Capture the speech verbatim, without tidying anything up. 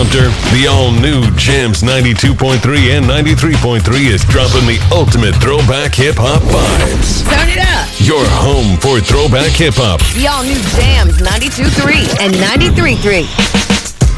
Sumter, the all-new Jams ninety-two point three and ninety-three point three is dropping the ultimate throwback hip-hop vibes. Turn it up. Your home for throwback hip-hop. The all-new Jams ninety-two point three and ninety-three point three.